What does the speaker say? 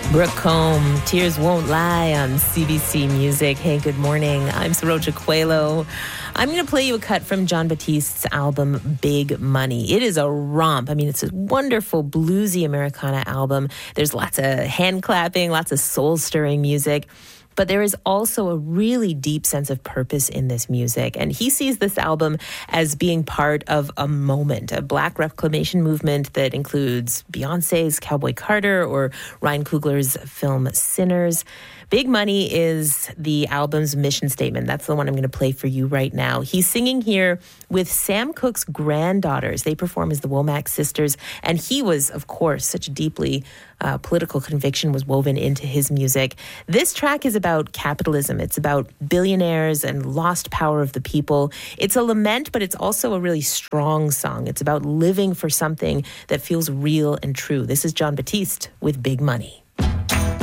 Brooke Combe, Tears Won't Lie on CBC Music. Hey, good morning. I'm Saroja Coelho. I'm going to play you a cut from Jon Batiste's album, Big Money. It is a romp. I mean, it's a wonderful bluesy Americana album. There's lots of hand clapping, lots of soul-stirring music. But there is also a really deep sense of purpose in this music. And he sees this album as being part of a moment, a Black reclamation movement that includes Beyonce's Cowboy Carter or Ryan Coogler's film Sinners. Big Money is the album's mission statement. That's the one I'm going to play for you right now. He's singing here with Sam Cooke's granddaughters. They perform as the Womack sisters. And he was, of course, such deeply political conviction was woven into his music. This track is about capitalism. It's about billionaires and lost power of the people. It's a lament, but it's also a really strong song. It's about living for something that feels real and true. This is Jon Batiste with Big Money.